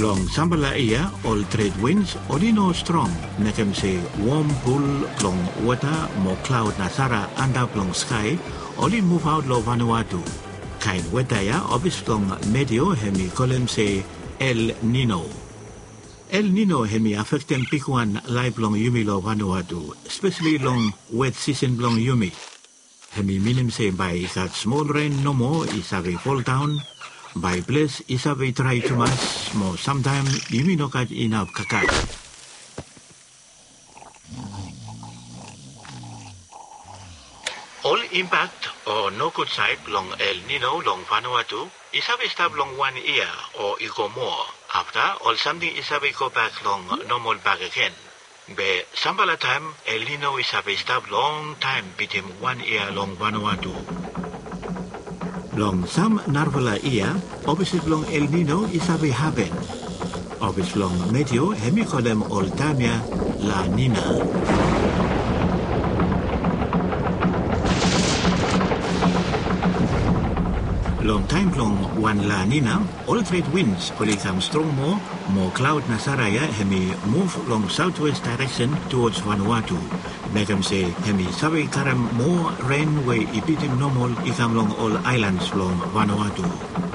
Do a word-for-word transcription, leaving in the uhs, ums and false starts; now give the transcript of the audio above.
Long Sambala ia, all trade winds, olino strong, nakem se warm pool, long water, mo cloud nasara, anda long sky, oli move out lo Vanuatu. Kain weather ya, obis long medio, hemi kolem se El Nino. El Nino hemi affecten pikuan live long yumi lo Vanuatu, especially long wet season long yumi. Hemi minim se by ikat small rain no more, isave fall down, by place isave try too much, mo sometime yumi no kat enough kakat. All impact or no good side long El Nino long Vanuatu, isave stop long one year or ego more. After, all something isave go back long normal back again. Be Sambala time, El Nino isave stop long time between one year long Vanuatu. Long some Narvala year, opposite long El Nino isave happen. Opposite long medio, hemicolem all tamia La Nina. Long time long one La Nina, all trade winds will come strong more, more cloud nasaraya hemi move long southwest direction towards Vanuatu. Make them say hemi sabi karam more rain way ipitim normal ikam long all islands long Vanuatu.